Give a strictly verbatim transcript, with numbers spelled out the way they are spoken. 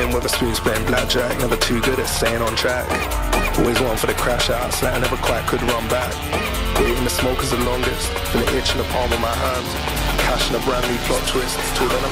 Chilling with a spoon, playing blackjack. Never too good at staying on track. Always one for the crash outs that I never quite could run back. Waiting the smoke is the longest. Feel the itch in the palm of my hand. Cash in a brand new plot twist. Till then I'm